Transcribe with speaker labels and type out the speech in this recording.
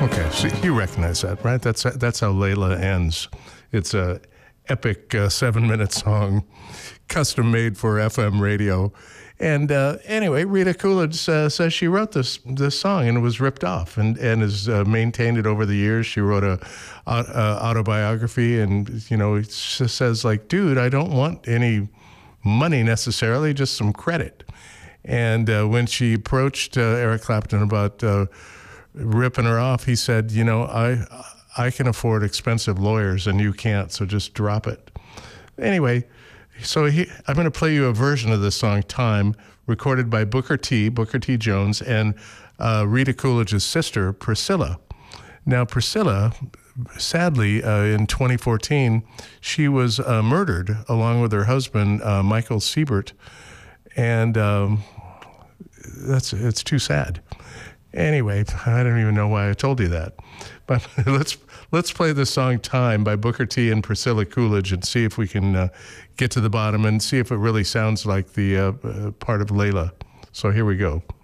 Speaker 1: Okay, so you recognize that, right? That's how Layla ends. It's a epic 7-minute song, custom made for FM radio. And anyway, Rita Coolidge says she wrote this song and it was ripped off and has maintained it over the years. She wrote a autobiography, and it just says, like, dude, I don't want any money necessarily, just some credit. And when she approached Eric Clapton about ripping her off, he said, I can afford expensive lawyers and you can't, so just drop it. Anyway, so I'm going to play you a version of this song, Time, recorded by Booker T. Jones, and Rita Coolidge's sister, Priscilla. Now, Priscilla, sadly, in 2014, she was murdered along with her husband, Michael Siebert, and it's too sad. Anyway, I don't even know why I told you that. But let's play this song Time by Booker T and Priscilla Coolidge and see if we can get to the bottom and see if it really sounds like the part of Layla. So here we go.